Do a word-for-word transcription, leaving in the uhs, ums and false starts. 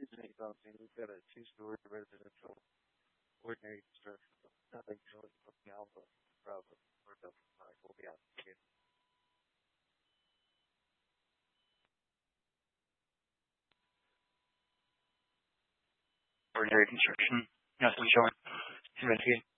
Disney something. We've got a two-story residential ordinary construction. Nothing really looking out, but probably we're up tonight. We'll be out again. Ordinary construction. Nothing showing. Seven feet.